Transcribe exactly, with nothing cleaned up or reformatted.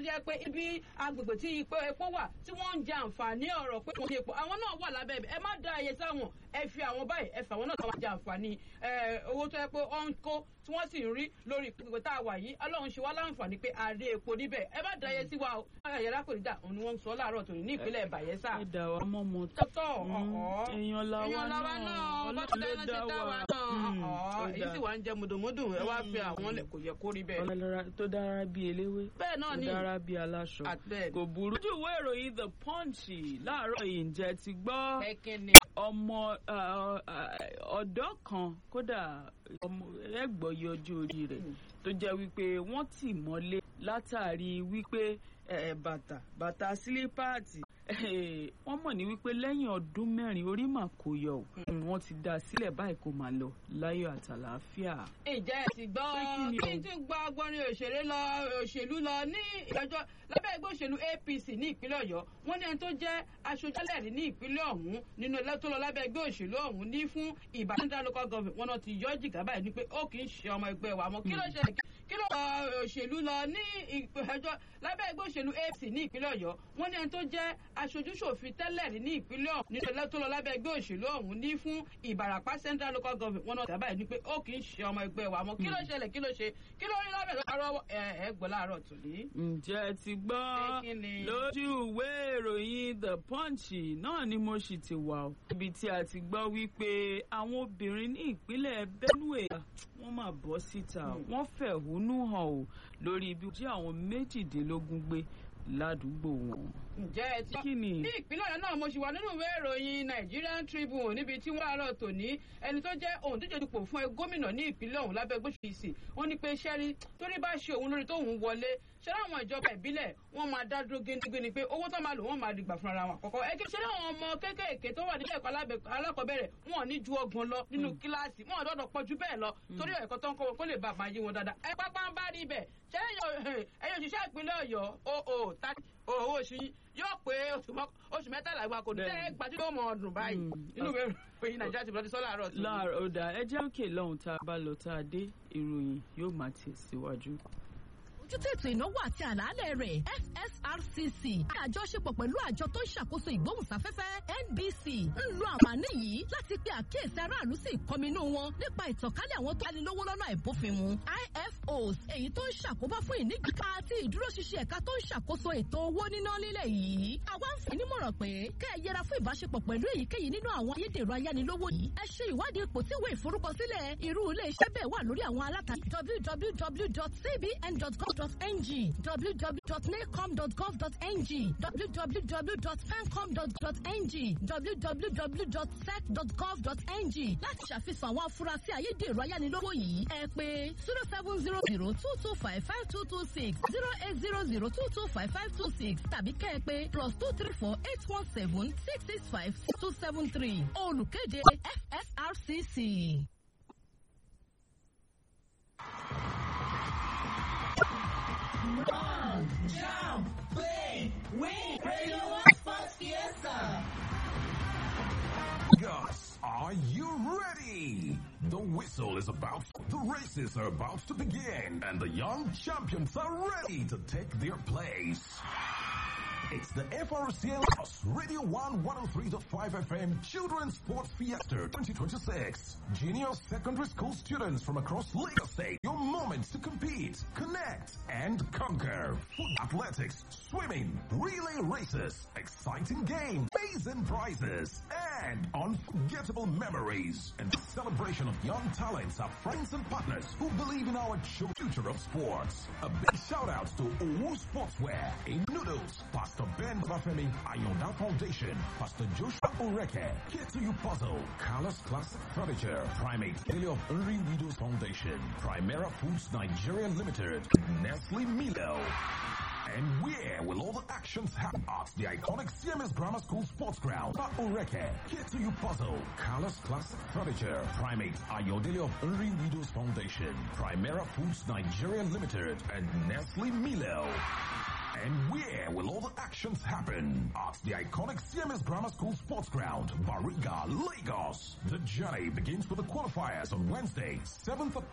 jẹ́ pé ibi agbègbè tí epo wà tí wọ́n ń jẹ àǹfààní ọ̀rọ̀ pé wọ́n ṣe epo àwọn náà wà lábẹ́ ẹ má dá iye sáwọn ẹ fi àwọn báyìí ẹ fi àwọn náà tó wà jẹ àǹfààní owó tó yẹ pé ó ń kó tí wọ́n sì ń rí lórí ìpínlẹ̀ tá a wà yìí ọlọ́run ṣe wá láǹfààní pé ààrẹ epo níbẹ̀ ẹ bá dá iye sí wa o ayẹyẹ kò ní dà òun ni wọ́n ń sọ láàárọ̀ tòní ní ìpínlẹ̀ Bayelsa. ẹ dà wá mọ́ mọ́ tọ́tọ̀ ọ̀họ́ èèyàn làwa náà ọlọ́run ló dá wa náà èyí sì wá ń jẹ mùdùmùdù ẹ wá fi àwọn lẹ̀ kò yẹ kó rí bẹ́ẹ̀. ọlọ́run tó dára bí eléwé bẹ́ẹ̀ náà ni tó dára bí aláṣọ kò burú. ojú ìwé ìròyìn The Punch láàárọ̀ yìí ǹjẹ́ ti gbọ́ ọmọ ọ̀dọ́ kan kódà ẹgbọ̀yé ọjọ́ orí rẹ̀ tó jẹ́ wípé wọ́n tì mọ́lé látàrí wípé bàtà bàtà sílípáàtì wọ́n mọ̀ ní wípé lẹ́yìn ọdún mẹ́rin orí mà kò yọ wọ́n ti dá sílẹ̀ báyìí kó máa lọ láyọ̀ àtàlàáfíà. ìjẹ́ ti gbọ́ kí n tún gba agbọ́nrin òṣèré lọ òṣèlú lọ ní ìjọjọ́ lábẹ́ ẹgbẹ́ òṣèlú A P C ní ìpínlẹ̀ Ọ̀yọ́ wọ́n ní ẹni tó jẹ́ aṣojálẹ̀rí ní ìpínlẹ̀ ọ̀hún nínú ẹlẹ́ tó lọ lábẹ́ ẹgbẹ́ òṣèlú ọ̀hún ní fún Ìbàdàn local government wọn náà ti yọ jìgá báyìí ní pé ó kì í ṣe ọmọ ẹgbẹ́ wa mọ́ kí ló ṣẹlẹ̀ kí ló lọ òṣèlú lọ ní ìpẹ́jọ́ lábẹ́ ẹgbẹ́ òṣèlú A P C ní ìpínlẹ̀ Ọ̀yọ́ wọ́n ní ẹni tó jẹ́ aṣojúṣòfin tẹ́lẹ̀ rí ní ìpínlẹ̀ ọ̀hún nínú ẹlẹ́ tó lọ lábẹ́ ẹgbẹ́ òṣèlú ọ̀hún ní fún Ìbàràpá central local government wọn náà ti báyìí ní pé ó kì í ṣe ọmọ ẹgbẹ́ wa mọ́ kí ló ṣẹlẹ̀ kí ló ṣe kí ló rí lábẹ́ lọ́rọ́ ẹ̀ gbọ́ láàárọ̀ tòní. ǹjẹ́ ti gbọ́ lójú ìwé ìròyìn The Punch náà ni mo sì ti wà ó ibi tí a ti gbọ́ wípé àwọn obìnrin ní ìpínlẹ̀ Benue wọ́n máa bọ́ síta wọ́n fẹ̀hónú hàn ó lórí ibi tí àwọn méjìdínlógún gbé ládùúgbò wọn. ǹjẹ́ ẹ ti ní ìpínlẹ̀ ọ̀yọ́ náà mo ṣì wà nínú ìwé ìròyìn Nigerian Tribune níbi tí wọ́n àárọ̀ tòní ẹni tó jẹ́ òǹdíje dupò fún gómìnà ní ìpínlẹ̀ ọ̀hún lábẹ́ gbóṣùbìsì wọ́n ní pé ṣẹ́rí torí bá ṣe òun lórí tóun wọlé ṣẹlẹ̀ àwọn ìjọba ìbílẹ̀ wọ́n máa dá dúró géńdégbé ni pé owó tó máa lò wọ́n máa dìgbà fúnra wọn àkọ́kọ́ ẹ kí ṣẹlẹ̀ àwọn ọmọ kéékèèké tó wà nílé ẹ̀kọ́ alákọ̀ọ́bẹ̀rẹ̀ wọn ò ní ju ọgbọ̀n lọ nínú kíláàsì wọn ò dọ́dọ̀ pọ̀ jù bẹ́ẹ̀ lọ torí ẹ̀kọ́ tó ń kọ́ wọn kó lè bá máa yé wọn dáadáa ẹ pápá ń bá rí bẹ́ẹ̀ ṣẹlẹ̀ ẹ̀yọ̀ òṣìṣẹ́ ìpínlẹ̀ Ọ̀yọ́ owó oṣù yóò pé oṣù mẹ́tàlá ìwà kò ní tẹ́ gbajúmọ̀ ọmọ ọdún báyìí inú ìwé ìròyìn Nàìjíríà ti bọ́dí sọ́lá àárọ̀ tó. láàárọ̀ ọ̀dà ẹjẹ́ òkè lọ́hùn tá a bá lọ tá a dé ìròyìn yóò máa tẹ̀síwájú. ojútùú ètò ìnáwó àti àlàálẹ̀ rẹ̀ F S R C C àjọṣepọ̀ pẹ̀lú àjọ tó ń ṣàkóso ìgbóhùnsáfẹ́fẹ́ N B C ń lo àǹfààní yìí láti pe àkíyèsí aráàlú sí ìkọminú wọn nípa ìtànkálẹ̀ àwọn tó yáni lówó lọ́nà àìbófinmu I F Os èyí tó ń ṣàkóbá fún ìnígbìkà àti ìdúróṣinṣin ẹ̀ka tó ń ṣàkóso ètò owó níná nílẹ̀ yìí. àwa ń fi nímọ̀ràn pé kẹ́ ẹ yẹra fún ìbáṣepọ̀ pẹ̀lú èyíkéyìí nínú àwọn ayédèrú ayánilówó yìí. ẹ ṣe ìwádìí ipò tí ìwé ìforúkọsílẹ̀ irú ilé iṣẹ́ bẹ́ẹ̀ wà lórí àwọn alátagbà w w w dot c b n dot gov dot n g w w w dot nacom dot gov dot n g w w w dot fencom dot n g w w w dot sec dot gov dot n g láti ṣàfihàn àwọn afurasí ayédèrú ayánilówó yìí. ẹ pè zero seven zero zero two two five five two two six zero eight zero zero two two five five two six tàbí kẹ́ ẹ pè plus two three four eight one seven six six five six two seven three olùkéde F S R C C. Run, jump, play, win, Radio One Sports Fiesta. Yes, are you ready? The whistle is about, the races are about to begin, and the young champions are ready to take their place. It's the F R C L Radio One one oh three point five F M Children's Sports Fiesta twenty twenty-six. Junior secondary school students from across Lagos State. Your moments to compete, connect, and conquer. Athletics, swimming, relay races, exciting games, amazing prizes, and unforgettable memories. And the celebration of young talents, our friends and partners who believe in our future of sports. A big shout out to Owu Sportswear, in Noodles, Pastor Ben Bafemi, Ayonda Foundation, Pastor Joshua Oreke, Kid to You Puzzle, Carlos Classic Furniture, Primate, Daily of Henry Widows Foundation, Primera Foods Nigeria Limited, Nestle Milo. And where will all the actions happen? At the iconic C M S Grammar School Sports Ground, Oreke, Kid to You Puzzle, Carlos Classic Furniture, Primate, Ayodele of Henry Widows Foundation, Primera Foods Nigeria Limited, and Nestle Milo. And where will all the actions happen? At the iconic C M S Grammar School Sports Ground, Bariga, Lagos. The journey begins with the qualifiers on Wednesday, seventh of